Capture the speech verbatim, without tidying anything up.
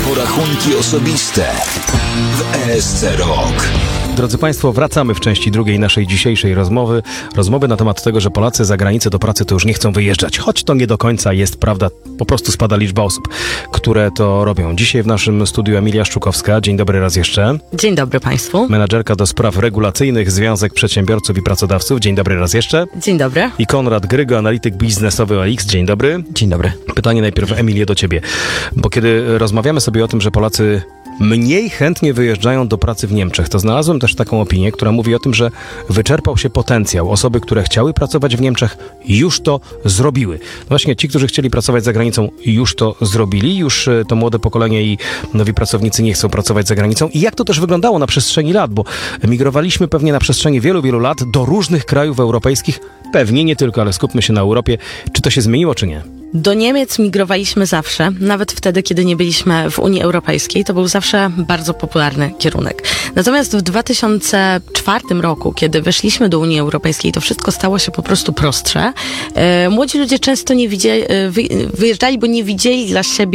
porachunki osobiste w E S C Rok. Drodzy Państwo, wracamy w części drugiej naszej dzisiejszej rozmowy. Rozmowy na temat tego, że Polacy za granicę do pracy to już nie chcą wyjeżdżać. Choć to nie do końca jest prawda. Po prostu spada liczba osób, które to robią. Dzisiaj w naszym studiu Emilia Szczukowska. Dzień dobry raz jeszcze. Dzień dobry Państwu. Menadżerka do spraw regulacyjnych, Związek Przedsiębiorców i Pracodawców. Dzień dobry raz jeszcze. Dzień dobry. I Konrad Grygo, analityk biznesowy O L X. Dzień dobry. Dzień dobry. Pytanie najpierw, Emilie, do Ciebie. Bo kiedy rozmawiamy sobie o tym, że Polacy mniej chętnie wyjeżdżają do pracy w Niemczech, to znalazłem też taką opinię, która mówi o tym, że wyczerpał się potencjał. Osoby, które chciały pracować w Niemczech, już to zrobiły. No właśnie ci, którzy chcieli pracować za granicą, już to zrobili. Już to młode pokolenie i nowi pracownicy nie chcą pracować za granicą. I jak to też wyglądało na przestrzeni lat, bo emigrowaliśmy pewnie na przestrzeni wielu, wielu lat do różnych krajów europejskich. Pewnie nie tylko, ale skupmy się na Europie. Czy to się zmieniło, czy nie? Do Niemiec migrowaliśmy zawsze, nawet wtedy, kiedy nie byliśmy w Unii Europejskiej. To był zawsze bardzo popularny kierunek. Natomiast w dwa tysiące czwartym roku, kiedy weszliśmy do Unii Europejskiej, to wszystko stało się po prostu prostsze. E, młodzi ludzie często nie widzieli, wy, wyjeżdżali, bo nie widzieli dla siebie